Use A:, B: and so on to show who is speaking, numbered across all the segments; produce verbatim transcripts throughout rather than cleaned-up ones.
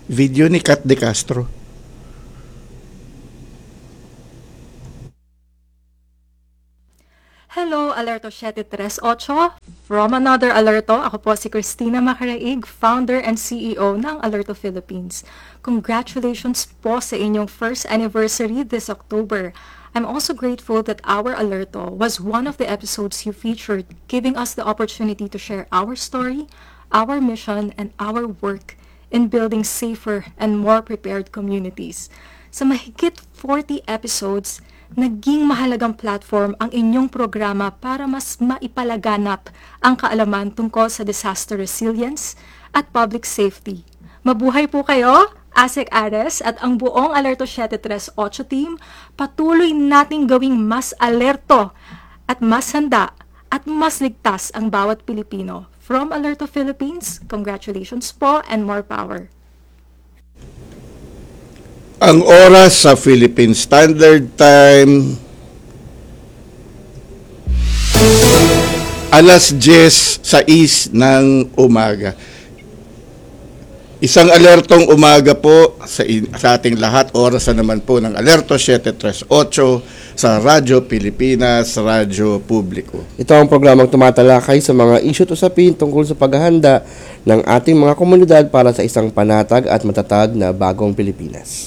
A: Video ni Kat De Castro.
B: Hello, Alerto seven three eight. From another Alerto, ako po si Christina Macaraig, founder and C E O ng Alerto Philippines. Congratulations po sa inyong first anniversary this October. I'm also grateful that our Alerto was one of the episodes you featured, giving us the opportunity to share our story, our mission, and our work in building safer and more prepared communities. Sa mahigit forty episodes, naging mahalagang platform ang inyong programa para mas maipalaganap ang kaalaman tungkol sa disaster resilience at public safety. Mabuhay po kayo, Asek Ares at ang buong Alerto seven three eight team. Patuloy nating gawing mas alerto at mas handa at mas ligtas ang bawat Pilipino. From Alerto Philippines, congratulations po and more power.
A: Ang oras sa Philippine Standard Time, alas diyes sa is ng umaga. Isang alertong umaga po sa, in, sa ating lahat. Oras na naman po ng Alerto seven three eight sa Radyo Pilipinas, Radyo Publiko.
C: Ito ang programang tumatalakay sa mga isyu at usapin tungkol sa paghahanda ng ating mga komunidad para sa isang panatag at matatag na bagong Pilipinas.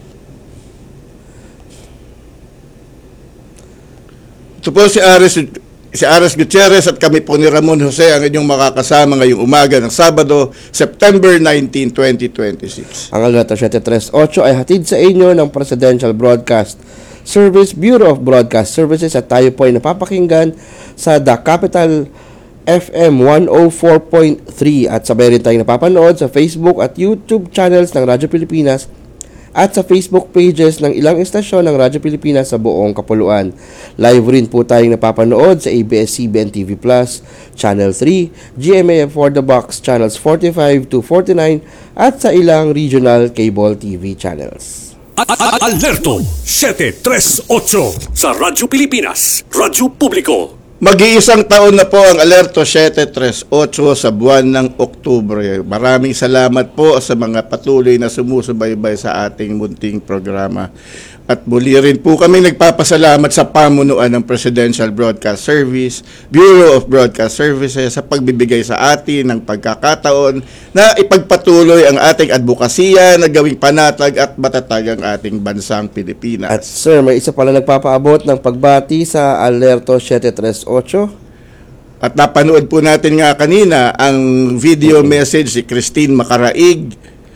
A: Ito po si Ares, si Ares Gutierrez at kami po ni Ramon Jose ang inyong makakasama ngayong umaga ng Sabado, September nineteenth, twenty twenty-six.
C: Ang Alerto seven three eight ay hatid sa inyo ng Presidential Broadcast Service, Bureau of Broadcast Services at tayo po ay napapakinggan sa The Capital F M one oh four point three at sabay rin tayong napapanood sa Facebook at YouTube channels ng Radyo Pilipinas at sa Facebook pages ng ilang istasyon ng Radyo Pilipinas sa buong kapuluan. Live rin po tayong napapanood sa A B S C B N T V Plus, Channel three, G M A For The Box, Channels forty-five to forty-nine at sa ilang regional cable T V channels.
D: Alerto seven three eight sa Radyo Pilipinas, Radyo Publiko.
A: Mag-iisang taon na po ang Alerto seven three eight sa buwan ng Oktubre. Maraming salamat po sa mga patuloy na sumusubaybay sa ating munting programa. At muli rin po kami nagpapasalamat sa pamunuan ng Presidential Broadcast Service, Bureau of Broadcast Services sa pagbibigay sa atin ng pagkakataon na ipagpatuloy ang ating advokasya na gawing panatag at matatag ang ating bansang Pilipinas.
C: At sir, may isa pala nagpapaabot ng pagbati sa Alerto seven three eight.
A: At napanood po natin nga kanina ang video message si Christine Macaraig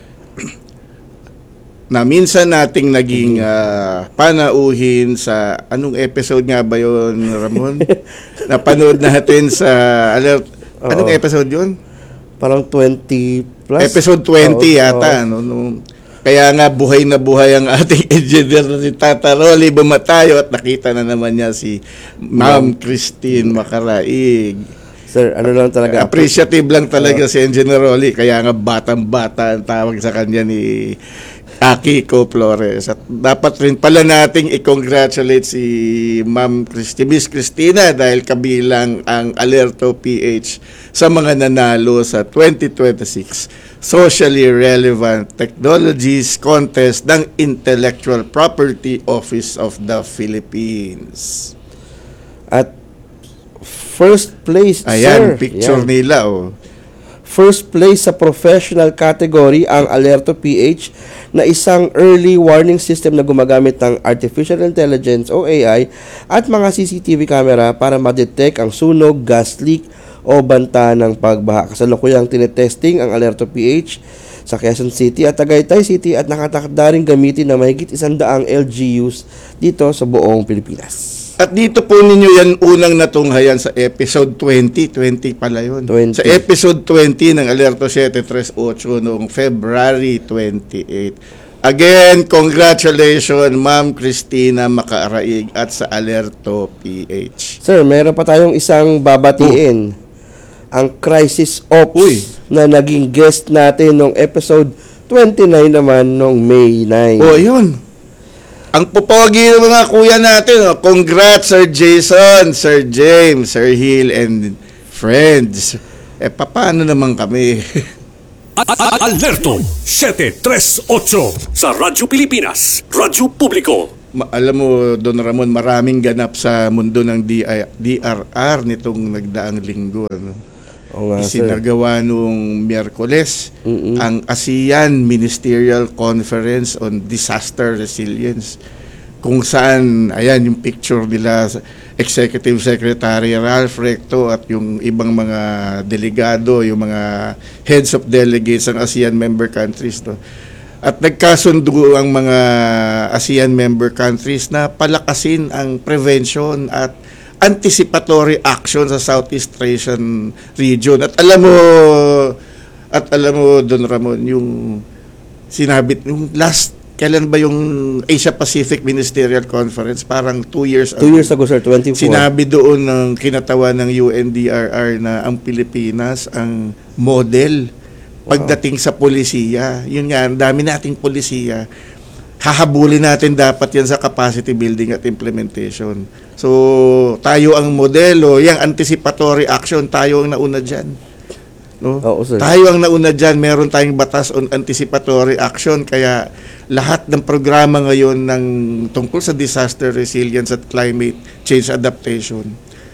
A: na minsan nating naging uh, panauhin sa anong episode nga ba yun, Ramon? Napanood natin sa alert. Anong episode yun?
C: Parang twenty plus.
A: Episode twenty
C: Oo,
A: yata.
C: oo.
A: No, no. Kaya nga buhay na buhay ang ating engineer na si Tata Rolly Bumatayo at nakita na naman niya si Ma'am Christine Macaraig.
C: Sir, ano lang talaga?
A: Appreciative lang talaga uh, si Engineer Rolly. Kaya nga batang-bata ang tawag sa kanya ni Akiko Flores. At dapat rin pala nating i-congratulate si Ma'am Christi, Miss Christina dahil kabilang ang Alerto P H sa mga nanalo sa twenty twenty-six Socially Relevant Technologies Contest ng Intellectual Property Office of the Philippines.
C: At first place,
A: ayan,
C: sir.
A: Picture
C: Ayan.
A: nila, oh.
C: First place sa professional category ang Alerto P H na isang early warning system na gumagamit ng Artificial Intelligence o A I at mga C C T V camera para ma-detect ang sunog, gas leak o banta ng pagbaha. Kasalukuyang tinetesting ang Alerto P H sa Quezon City at Tagaytay City at nakatakda rin gamitin na mahigit isandaang L G Us dito sa buong Pilipinas.
A: At dito po ninyo yan unang natunghayan sa episode twenty, twenty pala yun.
C: twenty.
A: Sa episode twenty ng Alerto seven three eight noong February twenty-eighth. Again, congratulations Ma'am Christina Macaraig at sa Alerto P H.
C: Sir, meron pa tayong isang babatiin. Oh. Ang Crisis Ops Uy. na naging guest natin nung episode twenty-nine naman nung May ninth.
A: Oh, yun. Ang pupogi ng mga kuya natin, oh. Congrats Sir Jason, Sir James, Sir Hill, and friends. Eh, paano naman kami?
D: A- a- Alerto siyete tres otso sa Radyo Pilipinas, Radyo Publiko.
A: Ma- alam mo, Don Ramon, maraming ganap sa mundo ng D I D R R nitong nagdaang linggo. Ano?
C: Oo nga, sir.
A: Isinagawa nung Miyerkules
C: Mm-mm.
A: ang ASEAN Ministerial Conference on Disaster Resilience, kung saan, ayan, yung picture nila, Executive Secretary Ralph Recto at yung ibang mga delegado, yung mga heads of delegates ng ASEAN member countries. No? At nagkasundo ang mga ASEAN member countries na palakasin ang prevention at anticipatory action sa Southeast Asian region. At alam mo, at alam mo, Don Ramon, yung sinabi, yung last, kailan ba yung Asia Pacific Ministerial Conference? Parang two years
C: Two years ago, sir, twenty-four.
A: Sinabi doon ng kinatawan ng U N D R R na ang Pilipinas ang model pagdating sa polisiya. Yun nga, ang dami nating polisiya. Hahabulin natin dapat yan sa capacity building at implementation. So, tayo ang modelo, yung anticipatory action, tayo ang nauna dyan. No?
C: Oo, sir.
A: Tayo ang nauna dyan, meron tayong batas on anticipatory action, kaya lahat ng programa ngayon ng tungkol sa disaster resilience at climate change adaptation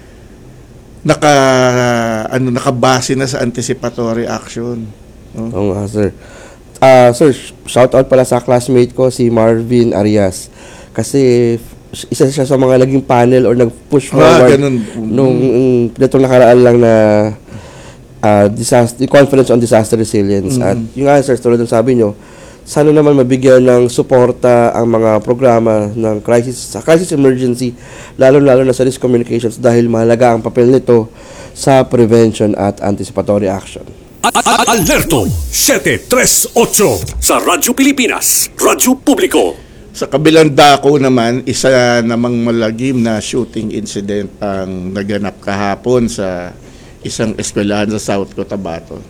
A: naka ano nakabase na sa anticipatory action. No?
C: Oo nga, sir. Ah, sir, shout out pala sa classmate ko si Marvin Arias. Kasi isa siya sa mga naging panel or nag-push
A: Ah,
C: forward
A: ganun.
C: nung mm, ditong nakaraan lang na ah, disaster conference on disaster resilience. At yung nga, sir, tulad ng sabi nyo, sana naman mabigyan ng suporta ang mga programa ng crisis sa crisis emergency, lalo-lalo na sa risk communications, dahil mahalaga ang papel nito sa prevention at anticipatory action.
D: A- a- Alerto siyete tres otso sa Radyo Pilipinas, Radyo Publiko.
A: Sa kabilang dako naman, isa namang malagim na shooting incident ang naganap kahapon sa isang eskwelahan sa South Cotabato.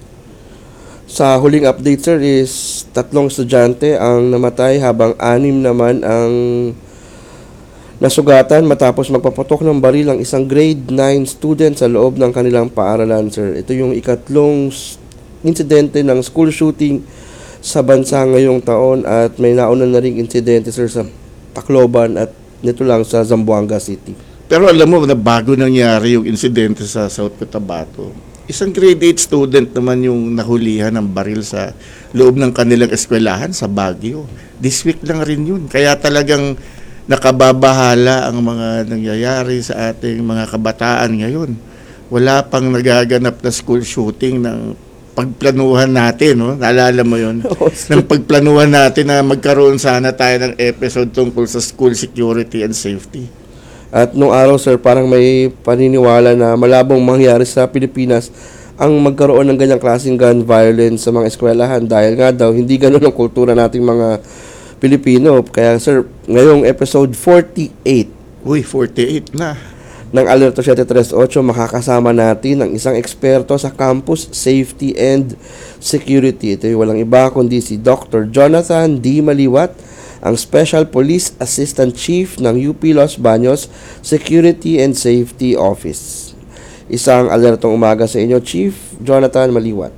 C: Sa huling update, sir, is tatlong estudyante ang namatay habang anim naman ang nasugatan matapos magpaputok ng baril ang isang grade nine student sa loob ng kanilang paaralan, sir. Ito yung ikatlong s- insidente ng school shooting sa bansa ngayong taon at may nauna na ring insidente, sir, sa Tacloban at nito lang sa Zamboanga City.
A: Pero alam mo na bago nangyari yung insidente sa South Cotabato, isang grade eight student naman yung nahulihan ng baril sa loob ng kanilang eskwelahan sa Baguio. This week lang rin yun. Kaya talagang nakababahala ang mga nangyayari sa ating mga kabataan ngayon. Wala pang nagaganap na school shooting ng pagplanuhan natin, no? Naalala mo yun? Ng pagplanuhan natin na magkaroon sana tayo ng episode tungkol sa school security and safety.
C: At nung araw, sir, parang may paniniwala na malabong mangyari sa Pilipinas ang magkaroon ng ganyang klaseng gun violence sa mga eskwelahan dahil nga daw hindi ganun ang kultura nating mga Pilipino. Kaya, sir, ngayong episode forty-eight
A: Uy, forty-eight na.
C: ng Alerto siyete tres otso, makakasama natin ang isang eksperto sa campus safety and security. Ito yung walang iba kundi si Doctor Jonathan D. Maliwat, ang Special Police Assistant Chief ng U P Los Baños Security and Safety Office. Isang alertong umaga sa inyo, Chief Jonathan Maliwat.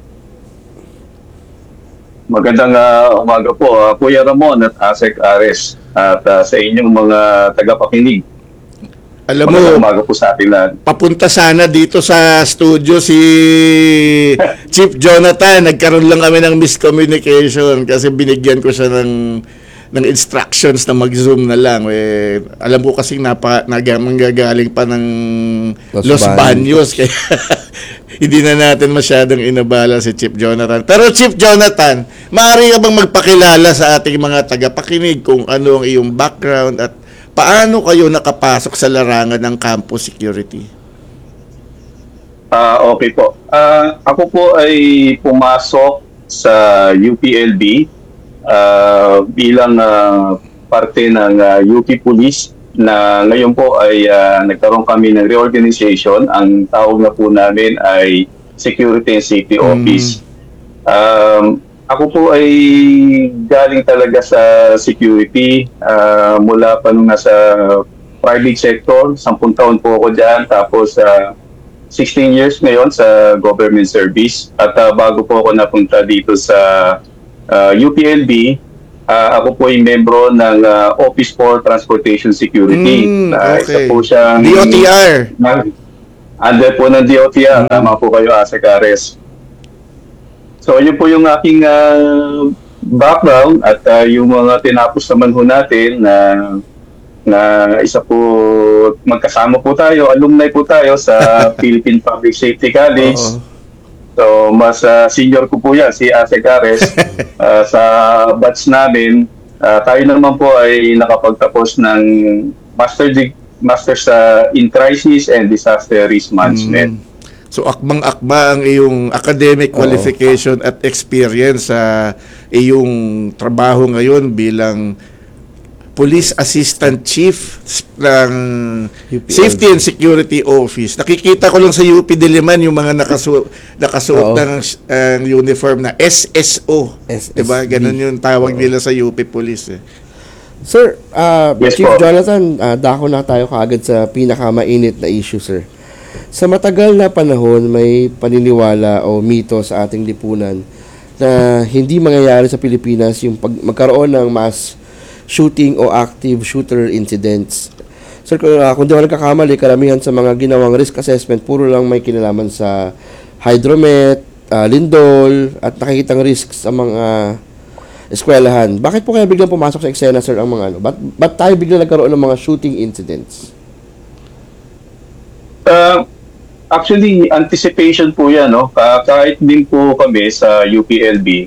E: Magandang uh, umaga po, uh, Kuya Ramon at Asek Ares at uh, sa inyong mga tagapakinig.
A: Alam mo,
E: Magandang umaga po sa atin lahat.
A: papunta sana dito sa studio si Chief Jonathan. Nagkaroon lang kami ng miscommunication kasi binigyan ko siya ng ng instructions na mag-zoom na lang. Eh, alam ko kasi napa, nag, manggagaling pa ng
C: Los
A: Los,
C: Baños.
A: Baños. Kaya hindi na natin masyadong inabala si Chief Jonathan. Pero Chief Jonathan, maaari ka bang magpakilala sa ating mga tagapakinig kung ano ang iyong background at paano kayo nakapasok sa larangan ng campus security?
E: Ah, okay po. Ah, ako po ay pumasok sa U P L B ah, bilang ah, parte ng ah, U P Police na ngayon po ay ah, nagkaroon kami ng reorganization. Ang tawag na po namin ay Security and Safety Office. Um, ako po ay galing talaga sa security ah, mula pa nung nasa private sector. Sampung taon po ako dyan. Tapos uh, sixteen years ngayon sa government service. At uh, bago po ako napunta dito sa uh, U P L B, uh, ako po ay membro ng uh, Office for Transportation Security.
A: Mm,
E: Uh, isa
A: okay.
E: po siyang...
A: D O T R.
E: Under po ng D O T R. Tama po kayo, Asek Ares. So, yun po yung aking uh, background at uh, yung mga tinapos naman ho natin na na isa po magkasama po tayo, alumni po tayo sa Philippine Public Safety College.
A: Oo.
E: So, mas uh, senior ko po yan, si Asek Ares. uh, sa batch namin, uh, tayo naman po ay nakapagtapos ng Master Dig- Master sa in Crisis and Disaster Risk Management.
A: Mm. So akbang-akba ang iyong academic qualification at experience sa iyong trabaho ngayon bilang Police Assistant Chief ng
C: U P L B.
A: Safety and Security Office. Nakikita ko lang sa U P Diliman yung mga nakasu nakasuot
C: Oo.
A: ng uh, uniform na S S O.
C: S S B.
A: Diba? Ganun yung tawag nila sa U P Police. Eh.
C: Sir, uh,
E: Yes
C: Chief
E: po.
C: Jonathan, uh, dako na tayo kaagad sa pinakamainit na issue, sir. Sa matagal na panahon, may paniniwala o mito sa ating lipunan na hindi mangyayari sa Pilipinas yung pag magkaroon ng mass shooting o active shooter incidents. Sir, kung, uh, kung di ako nagkakamali, karamihan sa mga ginawang risk assessment, puro lang may kinalaman sa hydromet, uh, lindol, at nakikitang risks sa mga eskwelahan. Bakit po kaya biglang pumasok sa eksena, sir, ang mga ano? Ba't, ba't tayo biglang nagkaroon ng mga shooting incidents?
E: Uh, actually, anticipation po yan, no? Uh, kahit din po kami sa U P L B,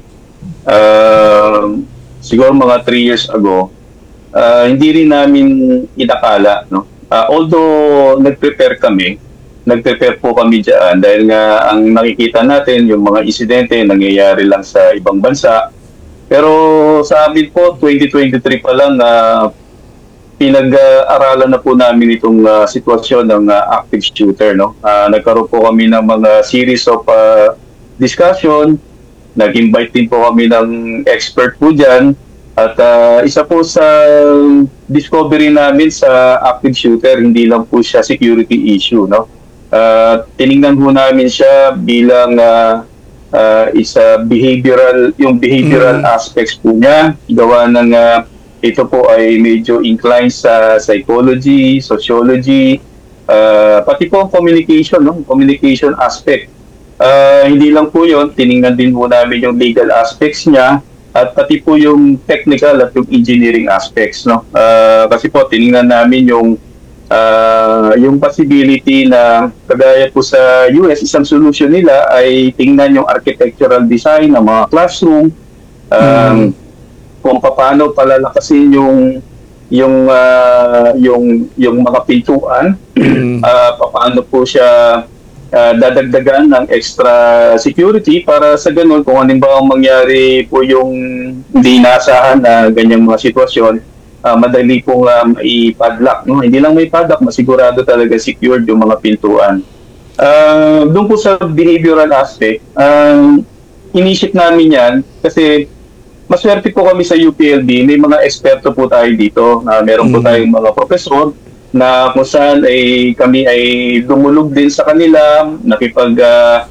E: uh, siguro mga three years ago, uh, hindi rin namin inakala, no? Uh, although nag-prepare kami, nag-prepare po kami dyan dahil nga ang nakikita natin, yung mga insidente nangyayari lang sa ibang bansa. Pero sa amin po, twenty twenty-three pa lang na uh, pinag-aralan na po namin itong uh, sitwasyon ng uh, active shooter, no? Uh, nagkaroon po kami ng mga series of uh, discussion. Nag-invite din po kami ng expert po dyan. At uh, isa po sa discovery namin sa active shooter, hindi lang po siya security issue, no? Uh, tiningnan po namin siya bilang uh, uh, isa behavioral, yung behavioral
A: Mm.
E: aspects po niya. Gawa ng uh, ito po ay medyo inclined sa psychology, sociology, uh, pati po ang communication, no? Communication aspect. Uh, hindi lang po yun, tiningnan din po namin yung legal aspects niya at pati po yung technical at yung engineering aspects, no? Uh, kasi po tiningnan namin yung uh, yung possibility na kagaya po sa U S, isang solution nila ay tingnan yung architectural design ng mga classroom, um, mm. kung paano palalakasin yung yung uh, yung yung mga pintuan, uh, paano po siya uh, dadagdagan ng extra security para sa ganun kung ano ba ang mangyari po yung hindi inaasahan na ganyang mga sitwasyon, uh, madali pong uh, i-padlock, no? Hindi lang may padlock, masigurado talaga secured yung mga pintuan. Uh, doon po sa behavioral aspect, uh, inisip namin yan kasi maswerte po kami sa U P L B, may mga eksperto po tayo dito, na meron po tayong mga profesor na kung saan ay kami ay dumulog din sa kanila, nakipag uh,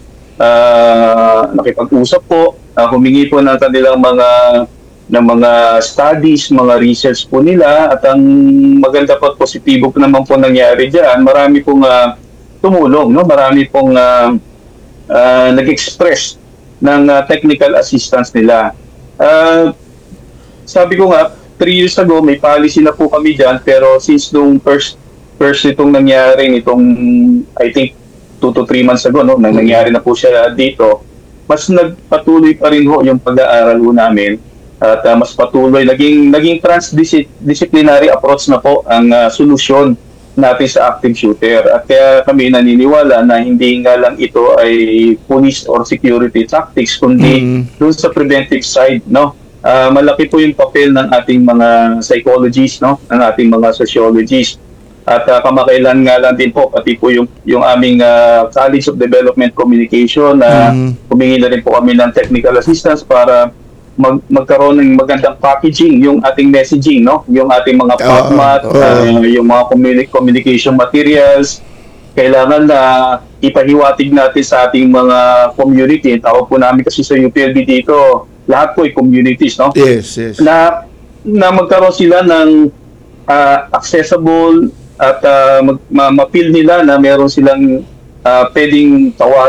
E: uh, nakipag-usap po, uh, humingi po ng kanilang mga ng mga studies, mga research po nila, at ang maganda po at positibo po naman po nangyari diyan. Marami pong uh, tumulong, no? Marami pong uh, uh, nag-express ng uh, technical assistance nila. Uh, sabi ko nga, three years ago, may policy na po kami dyan, pero since nung first, first itong nangyari, nitong, I think, two to three months ago, no, nang nangyari na po siya dito, mas nagpatuloy pa rin ho yung pag-aaral ho namin, at uh, mas patuloy, naging, naging transdisciplinary approach na po ang uh, solusyon natin sa active shooter. At kaya kami naniniwala na hindi nga lang ito ay police or security tactics, kundi mm. doon sa preventive side, no? Uh, malaki po yung papel ng ating mga psychologists, no? Ng ating mga sociologists. At uh, kamakailan nga lang din po, pati po yung, yung aming uh, College of Development Communication, na uh, mm. humingi na rin po kami ng technical assistance para mag magkaroon ng magandang packaging yung ating messaging, no? Yung ating mga format, uh, uh, uh, yung mga communi- communication materials, kailangan na ipahiwatig natin sa ating mga community. Tawag po namin kasi sa U P L B dito, lahat po ay communities, no?
A: Yes, yes.
E: Na, na magkaroon sila ng ah, accessible at uh, mag, ma- ma-feel nila na meron silang uh, pwedeng tawagan